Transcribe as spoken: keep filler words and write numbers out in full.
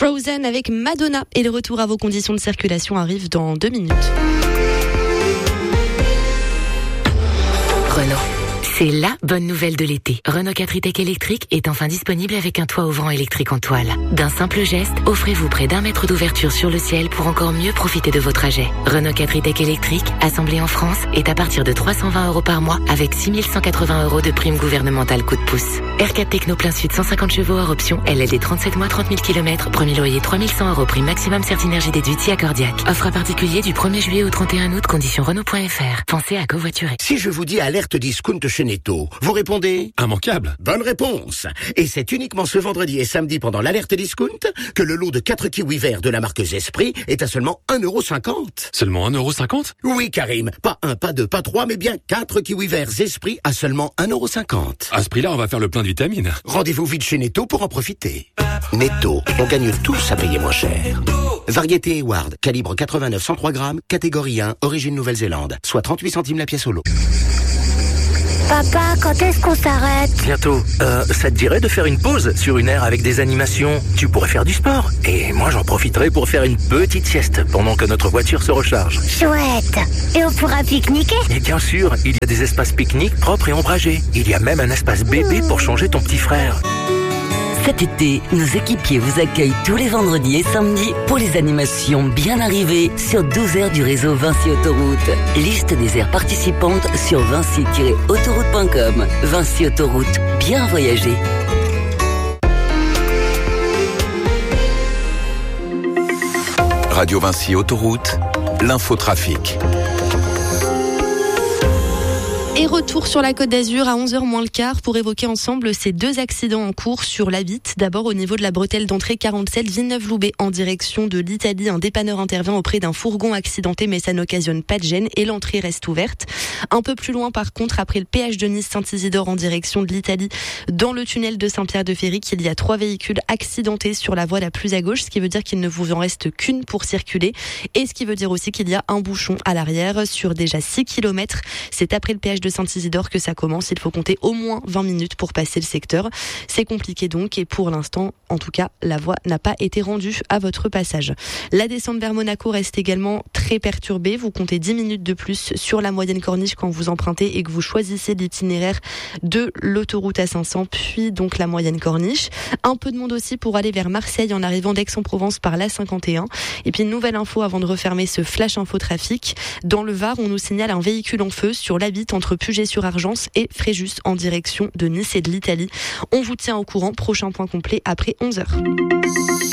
Frozen avec Madonna. Et le retour à vos conditions de circulation arrive dans deux minutes. Renault. C'est la bonne nouvelle de l'été. Renault quatre e-Tech électrique est enfin disponible avec un toit ouvrant électrique en toile. D'un simple geste, offrez-vous près d'un mètre d'ouverture sur le ciel pour encore mieux profiter de vos trajets. Renault quatre e-Tech électrique, assemblé en France, est à partir de trois cent vingt euros par mois avec six mille cent quatre-vingts euros de prime gouvernementale coup de pouce. R quatre Techno plein sud cent cinquante chevaux hors option, L L D trente-sept mois trente mille kilomètres, premier loyer trois mille cent euros, prime maximum Certinergie déduite si accordiaque. Offre à particulier du premier juillet au trente et un août, conditions Renault point F R. Pensez à covoiturer. Si je vous dis alerte discount chez Netto, vous répondez immanquable. Bonne réponse. Et c'est uniquement ce vendredi et samedi pendant l'alerte discount que le lot de quatre kiwis verts de la marque Zespri est à seulement un euro cinquante. Seulement un euro cinquante? Oui, Karim. Pas un, pas deux, pas trois, mais bien quatre kiwis verts Zespri à seulement un euro cinquante. À ce prix-là, on va faire le plein de vitamines. Rendez-vous vite chez Netto pour en profiter. Netto, on gagne tous à payer moins cher. Variété Eward, calibre quatre-vingt-neuf cent trois grammes, catégorie un, origine Nouvelle-Zélande, soit trente-huit centimes la pièce au lot. Papa, quand est-ce qu'on s'arrête? Bientôt. Euh, ça te dirait de faire une pause sur une aire avec des animations? Tu pourrais faire du sport. Et moi, j'en profiterai pour faire une petite sieste pendant que notre voiture se recharge. Chouette. Et on pourra pique-niquer? Et bien sûr, il y a des espaces pique-nique propres et ombragés. Il y a même un espace bébé pour changer ton petit frère. Cet été, nos équipiers vous accueillent tous les vendredis et samedis pour les animations bien arrivées sur douze aires du réseau Vinci Autoroute. Liste des aires participantes sur vinci tiret autoroute point com. Vinci Autoroute, bien voyager. Radio Vinci Autoroute, l'infotrafic. Et retour sur la Côte d'Azur à onze heures moins le quart pour évoquer ensemble ces deux accidents en cours sur l'A huit. D'abord au niveau de la bretelle d'entrée quarante-sept Villeneuve-Loubet en direction de l'Italie. Un dépanneur intervient auprès d'un fourgon accidenté mais ça n'occasionne pas de gêne et l'entrée reste ouverte. Un peu plus loin par contre, après le péage de Nice-Saint-Isidore en direction de l'Italie, dans le tunnel de Saint-Pierre-de-Féric, il y a trois véhicules accidentés sur la voie la plus à gauche, ce qui veut dire qu'il ne vous en reste qu'une pour circuler et ce qui veut dire aussi qu'il y a un bouchon à l'arrière sur déjà six kilomètres. C'est après le péage de Saint-Isidore que ça commence. Il faut compter au moins vingt minutes pour passer le secteur. C'est compliqué donc et pour l'instant, en tout cas, la voie n'a pas été rendue à votre passage. La descente vers Monaco reste également très perturbée. Vous comptez dix minutes de plus sur la moyenne corniche quand vous empruntez et que vous choisissez l'itinéraire de l'autoroute A cinq cents, puis donc la moyenne corniche. Un peu de monde aussi pour aller vers Marseille en arrivant d'Aix-en-Provence par l'A cinquante et un. Et puis une nouvelle info avant de refermer ce flash info trafic. Dans le Var, on nous signale un véhicule en feu sur l'A huit entre Puget-sur-Argence et Fréjus en direction de Nice et de l'Italie. On vous tient au courant. Prochain point complet après onze heures.